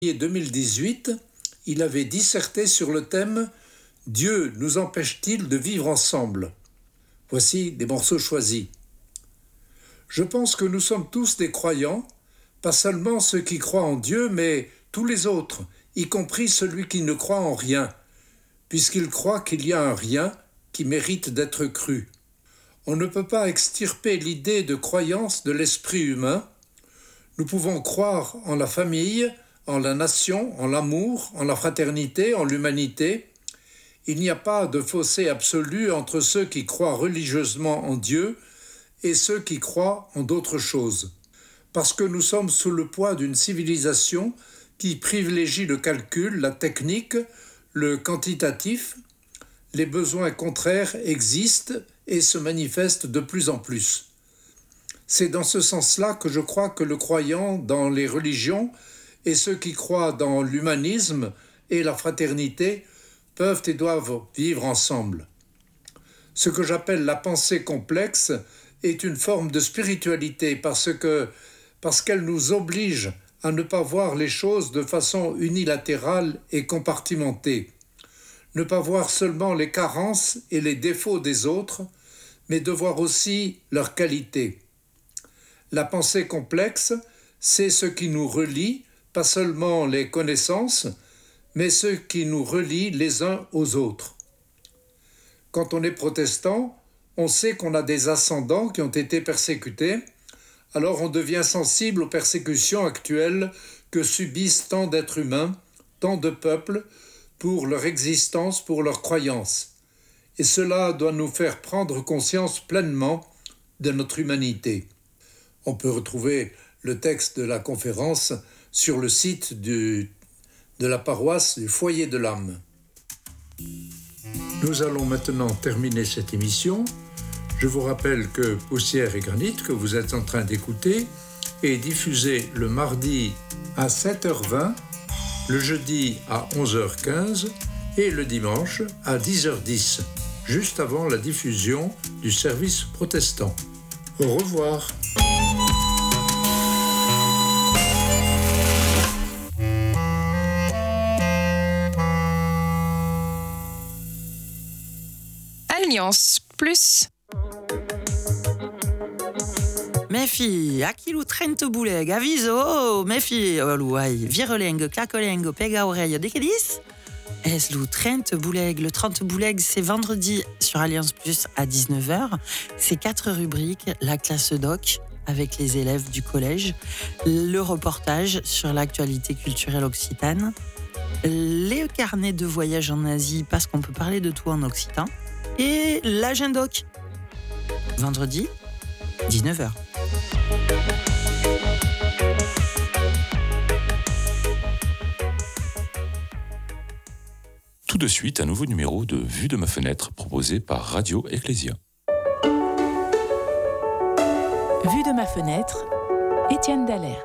En 2018, il avait disserté sur le thème « Dieu nous empêche-t-il de vivre ensemble ?» Voici des morceaux choisis. Je pense que nous sommes tous des croyants, pas seulement ceux qui croient en Dieu, mais tous les autres, y compris celui qui ne croit en rien, puisqu'il croit qu'il y a un rien qui mérite d'être cru. On ne peut pas extirper l'idée de croyance de l'esprit humain. Nous pouvons croire en la famille, en la nation, en l'amour, en la fraternité, en l'humanité. Il n'y a pas de fossé absolu entre ceux qui croient religieusement en Dieu et ceux qui croient en d'autres choses. Parce que nous sommes sous le poids d'une civilisation qui privilégie le calcul, la technique, le quantitatif, les besoins contraires existent et se manifestent de plus en plus. C'est dans ce sens-là que je crois que le croyant dans les religions et ceux qui croient dans l'humanisme et la fraternité peuvent et doivent vivre ensemble. Ce que j'appelle la pensée complexe est une forme de spiritualité parce qu'elle nous oblige à ne pas voir les choses de façon unilatérale et compartimentée. Ne pas voir seulement les carences et les défauts des autres, mais de voir aussi leurs qualités. La pensée complexe, c'est ce qui nous relie, pas seulement les connaissances, mais ce qui nous relie les uns aux autres. Quand on est protestant, on sait qu'on a des ascendants qui ont été persécutés, alors on devient sensible aux persécutions actuelles que subissent tant d'êtres humains, tant de peuples, pour leur existence, pour leur croyance. Et cela doit nous faire prendre conscience pleinement de notre humanité. On peut retrouver le texte de la conférence sur le site de la paroisse du Foyer de l'Âme. Nous allons maintenant terminer cette émission. Je vous rappelle que Poussière et Granit, que vous êtes en train d'écouter, est diffusé le mardi à 7h20, le jeudi à 11h15 et le dimanche à 10h10, juste avant la diffusion du service protestant. Au revoir. Alliance Plus. Mes filles, akilou trente bouleg, aviso, mes filles, louai, vireleng, kakoleng, pega oreille, dekedis. Eslou 30 bouleg, le 30 bouleg, c'est vendredi sur Alliance Plus à 19h. C'est 4 rubriques, la classe doc avec les élèves du collège, le reportage sur l'actualité culturelle occitane, les carnets de voyage en Asie parce qu'on peut parler de tout en occitan, et l'agenda doc. Vendredi, 19h. Tout de suite, un nouveau numéro de Vue de ma fenêtre proposé par Radio Ecclésia. Vue de ma fenêtre, Étienne Dallaire.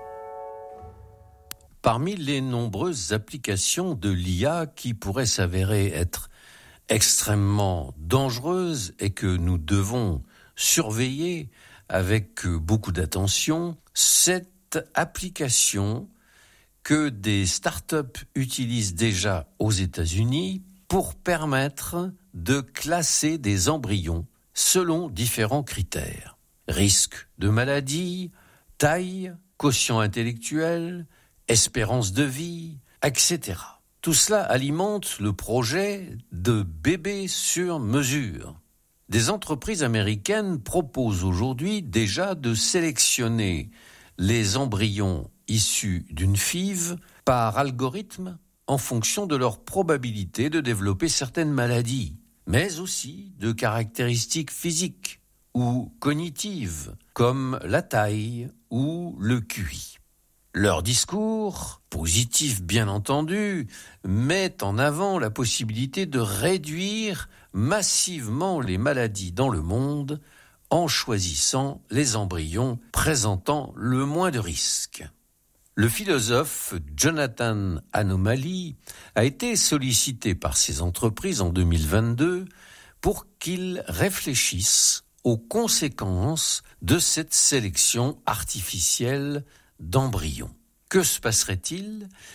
Parmi les nombreuses applications de l'IA qui pourraient s'avérer être extrêmement dangereuses et que nous devons surveiller avec beaucoup d'attention, cette application que des startups utilisent déjà aux États-Unis pour permettre de classer des embryons selon différents critères. Risque de maladie, taille, quotient intellectuel, espérance de vie, etc. Tout cela alimente le projet de bébés sur mesure. Des entreprises américaines proposent aujourd'hui déjà de sélectionner les embryons issus d'une FIV par algorithme en fonction de leur probabilité de développer certaines maladies, mais aussi de caractéristiques physiques ou cognitives, comme la taille ou le QI. Leur discours, positif bien entendu, met en avant la possibilité de réduire massivement les maladies dans le monde en choisissant les embryons présentant le moins de risques. Le philosophe Jonathan Anomaly a été sollicité par ces entreprises en 2022 pour qu'ils réfléchissent aux conséquences de cette sélection artificielle d'embryons. Que se passerait-il